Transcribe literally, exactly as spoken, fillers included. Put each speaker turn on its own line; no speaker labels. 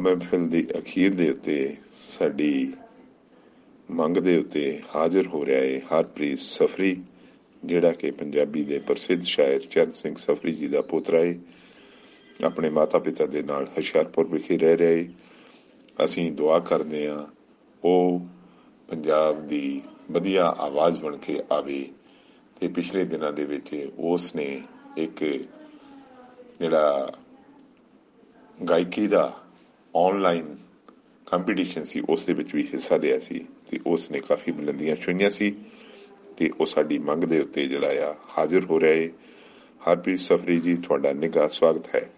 महफिल की अखीर दे उत्ते साडी मंग दे उत्ते हाजिर हो रहा है हरप्रीत सफरी, जिहड़ा कि पंजाबी दे प्रसिद्ध शायर चरण सिंह सफरी जी का पोतरा है। अपने माता पिता के नाल हुशियारपुर विखे रह रहा है। असीं दुआ करते हैं वो पंजाब की वधिया आवाज़ बन के आवे। ते पिछले दिनों दे विच उसने एक जिहड़ा गायकी का ऑनलाइन कंपीटीशन सी उस दे विच भी हिस्सा लिया सी ते उसने काफ़ी बुलंदियां छुईयां सी ते वो साडी मंग दे उत्ते जिहड़ा आ हाजिर हो रहा है। हरप्रीत सफरी जी, तुहाडा निघा स्वागत है।